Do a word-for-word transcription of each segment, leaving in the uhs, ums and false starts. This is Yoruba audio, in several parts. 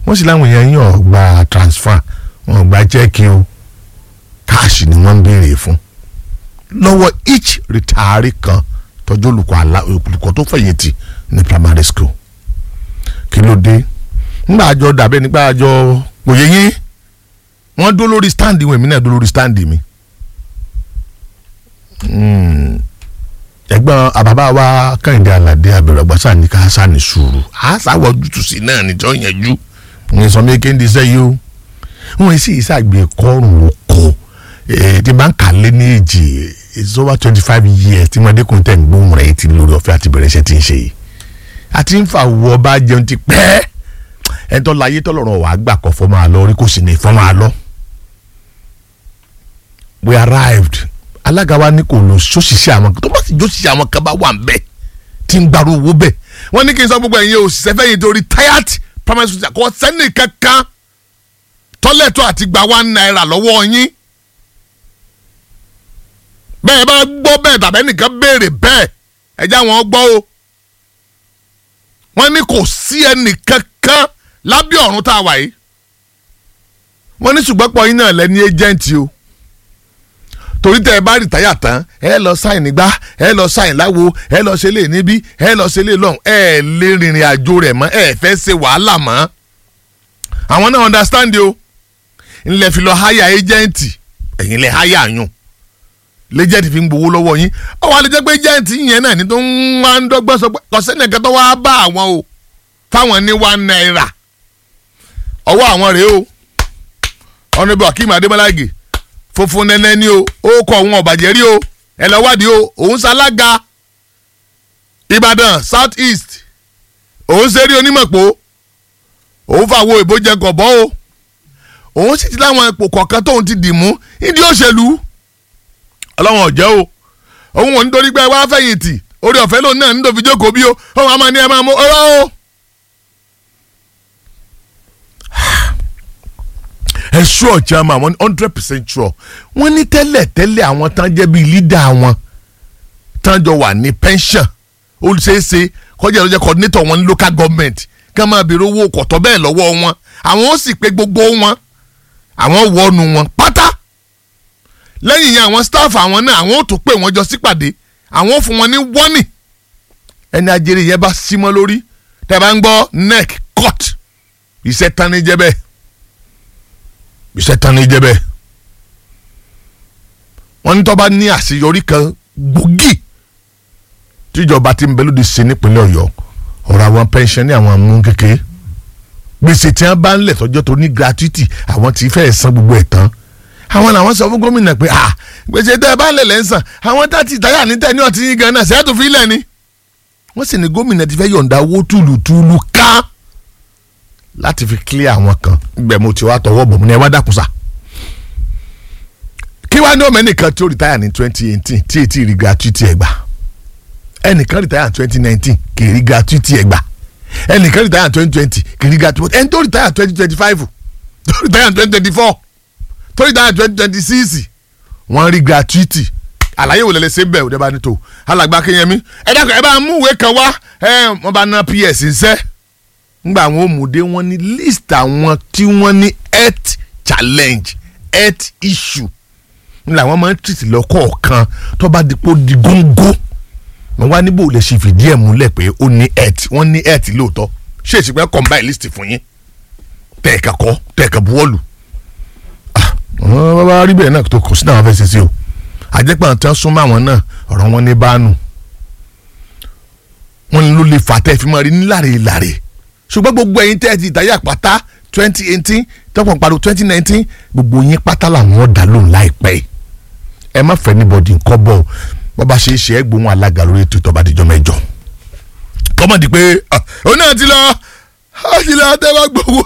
wọ́n sì láwọn èèyàn yàn gba transfer wọ́n gba chẹ́ẹ̀kì o káàṣì ni wọ́n ń béèrè fún lọ́wọ́ each retiree kan tọ́jú olùkọ́ àlá olùkọ́ tó fẹ̀yìntì ní primary school kí ló dé nígbà àjọ dàbẹ́ nígbà àjọ òye yín wọ́n dó lórí stand wọn èmi náà dó lórí stand mi ẹ̀gbọ́n àbábá wa Kẹ́hìndé Aládé abẹ̀rẹ̀ ọgbàsá ní ká sá ní sùúrù àṣàwọ̀ ojútùú sí náà níjọ́ yẹn jú ní sọ mi kéde sẹ́yìn o wọ́n sì ṣàgbé kọ́rùn oko tí bá ń kà lé ní èjì it's over twenty five years tí mọ̀dékùn tẹ̀ ń gbóhùn rẹ̀ ti lórí ọ̀fẹ́ àti bẹ̀rẹ̀ iṣẹ́ tí ń ṣe yìí àti ń fa wọ bá jẹun ti pẹ́ ẹ̀ tó láyé tọ́lọ́rọ̀ wàá gbà kọ́ fọ́ máa lọ orí kò sì ní fọ́ máa lọ. We arrived alága wa ní kò lọ sóṣìṣẹ́ àwọn tó bá sì jóṣìṣẹ́ àwọn kan bá wà ń bẹ̀ tí ń gbàrú owó bẹ̀ wọ́n ní kí n sọ gbogbo ẹ̀yin òṣìṣẹ́ fẹ́yìn tó retired primary school kò sẹ́ni kankan tọ́lẹ̀tọ́ àti gba one naira lọ́wọ́ yín bẹ́ẹ̀ bá gbọ́ bẹ́ẹ̀ tàbí ẹnìkan béèrè bẹ́ẹ̀ ẹ̀já wọn gbọ́ o wọ́n ní kò sí ẹnì kankan lábẹ́ ọ̀run tá a wà yìí wọ́n ní ṣùgbọ́n pọ̀ yín náà lẹ́ni ẹ́jẹ̀ǹtì o torí tẹ́ ẹ bá rìtáyà tán ẹ lọ sáìn nígbà ẹ lọ sáìn láwo ẹ lọ ṣe lè níbí ẹ lọ ṣe lè lọ́hùn ẹ lè rìnrìn àjò rẹ̀ mọ́ ẹ fẹ́ ṣe wàhálà mọ́ àwọn náà understand o ńlẹ̀ fi lọ háyà ẹ́jẹ̀ǹtì ẹ̀yin lẹ̀ háyà yún lẹ́jẹ̀ǹtì fi ń gbowó lọ́wọ́ yín ọwọ́ alẹ́ jẹ́ pé ẹ́jẹ̀ǹtì yẹn náà ní tó ń wá ń dọ́gbọ́n sọ pé kọ̀sẹ́nì kan tó wá bá àwọn o fáwọn ní one naira ọwọ́ àwọn rèé o ọ̀nàbọ̀ Akeem Adébọ́lágè funfun nẹ́nẹ́ ni o ó kọ òun ọ̀bàjẹ́ rí o ẹ lọ wádìí o òun ṣalága Ìbàdàn South East òun ṣe rí onímọ̀pọ̀ òun fàwọ̀ ìbòjẹ́ gọ̀bọ́ o òun sì ti láwọn ipò kọ̀ọ̀kan tóun ti dì mú ìdí òṣèlú ọlọ́wọ̀n ọ̀jẹ́ o òun ò ní torí pé wá fẹ̀yìntì orí ọ̀fẹ́ lòun náà nítorí jókòó bí o òun àmọ́ ní ẹ máa mú ọ̀rọ̀ o. ẹ sure chairman one hundred percent sure wọ́n ní tẹ́lẹ̀ tẹ́lẹ̀ àwọn tán jẹ́ bíi leader wọn tán jọ wà ní pension olùṣeéṣe kọjá ló jẹ́ coordinator wọn ní local government kí máa bèrè owó kọ̀tọ́ bẹ́ẹ̀ lọ́wọ́ wọn àwọn ó sì pé gbogbo wọn àwọn wọnú wọn pátá lẹ́yìn yẹn àwọn staff àwọn náà àwọn ó tún pè wọ́n jọ sípàdé àwọn ó fún wọn ní warning ẹni ajere yẹn bá símọ́ lórí tẹ́ bá ń gbọ́ neck cut iṣẹ́ tán ní jẹ́ bẹ́ẹ̀ iṣẹ́ tán ní jẹ́ bẹ́ẹ̀ wọ́n ní tó bá ní àṣeyọrí kan gbòógì tíjọba ti ń bẹ lóde ṣe nípínlẹ̀ Ọ̀yọ́ ọ̀rọ̀ àwọn pension ní àwọn amú kékeré gbèsè tí wọ́n bá ń lẹ̀ tọ́jọ́ tó ní gratuity àwọn tí fẹ́ẹ́ san gbogbo ẹ̀ tán àwọn làwọn sọ fún gómìnà pé ah gbèsè tẹ́ ẹ bá ń lẹ̀ lẹ́ ń sàn àwọn tá ti táyà ní tẹ́ni ọ̀tí yín gan náà ṣẹ́ẹ́ tó fi lẹ̀ ni wọ́n sì ní gómìnà ti fẹ́ yọ̀ǹda owó túlùtúlù ká láti fi clear àwọn kan ibẹ̀ mo ti wá tọwọ́ bọ̀ mo ní ẹ wá dàkúsà kí wàá ní ọmọ ẹnìkan tí ó retire ní twenty eighteen tí èyí rí gratuity ẹ̀ gbà ẹnìkan retire ní twenty nineteen kì í rí gratuity ẹ̀ gbà ẹnìkan retire ní twenty twenty kì í rí gratuity ẹni tó retire ní twenty twenty five tó retire ní twenty twenty four tó retire ní twenty twenty six wọ́n rí gratuity àlàyé wò lẹ́lẹ́ ṣe ń bẹ̀ ò dẹ́ba ní tó alàgbà Akínyẹmí ẹ dákọ̀ ẹ bá mú ìwé kan wá ẹ wọ́n bá ná P S ńṣẹ́ ngbà àwọn òmùdé wọn ní list àwọn tí wọ́n ní health challenge health issue ńlá wọn máa ń tìtì lọ́kọ̀ọ̀kan tó bá dípò di góńgó wọn wá níbo lè ṣe fìdí ẹ̀ múlẹ̀ pé ó ní health wọ́n ní health lóòótọ́ ṣé èsì pé combine list fún yín tẹ̀ẹ̀ka kọ́ tẹ̀ẹ̀ka buwọ́lù wọ́n bá rí bẹ́ẹ̀ náà tó kò sí náà wọ́n fẹ́ ṣe sí o àjẹpọ̀ àti súnmọ́ àwọn náà ọ̀rọ̀ wọn ní báànù wọn ló lè fà tẹ́ fi máa rí níláre láre ṣùgbọ́n gbogbo ẹ̀yin tẹ́ ẹ ti ìdáyà pátá twenty eighteen tọ́pọ̀ pariwo twenty nineteen gbogbo yín pátá làwọn ọ̀dà lòun láìpẹ́ ẹ má fẹ́ níbọ̀dì nǹkan bọ̀ bọ́ bá ṣe é ṣe é gbóhùn alága lórí ètò ìtọ́ba àdìjọ́ mẹ́jọ. kọ́mọ̀dì pé òun náà ti lọ ó ti lọ tẹ́wọ́ gbowó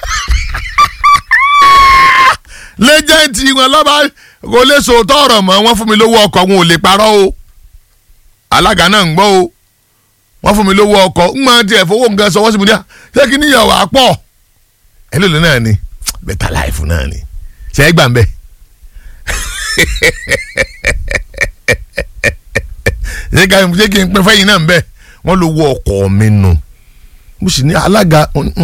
lẹ́jẹ̀ntì wọn lọ́ba kò lè sòótọ́ ọ̀rọ̀ mọ́ wọ́n fún mi lówó ọkọ̀ wọn ò lè parọ́ o alága náà ń gbọ́ o wọ́n fún mi lówó ọkọ̀ ń máa tiẹ̀ fowó nǹkan sọ wọ́n sì mú díà ṣé kí níyàwó àpọ̀ ẹlòlò náà ni better life náà ni ṣe é gbà ń bẹ́ ṣé kí n pín fẹ́yìn náà ń bẹ́ wọ́n lówó ọkọ̀ mi nù mo sì ní alága.